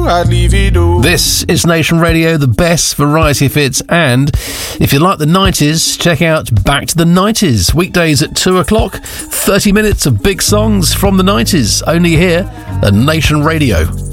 I'd leave it all. This is Nation Radio, the best variety of hits, and if you like the 90s, check out Back to the 90s, weekdays at 2 o'clock, 30 minutes of big songs from the 90s, only here at Nation Radio.